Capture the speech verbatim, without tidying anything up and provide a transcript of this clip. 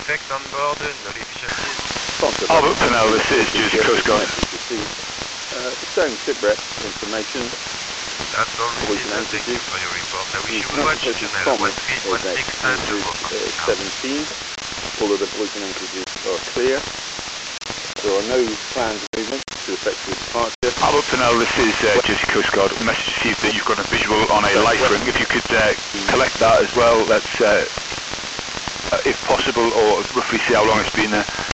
defect on board, no deficiencies. Albert Pennell, this is Jersey Coast Guard. Uh, showing shipwreck information. That's all received, and thank you for your report. I wish you would watch channel one three one six and two seventeen. All of the pollution anchorages are clear. There are no planned movements to affect the departure. Albert Pennell, this is uh, Jersey Coast Guard. Message received that you've got a visual on a life ring. If you could uh, collect that as well, that's uh, if possible, or roughly see how long it's been there.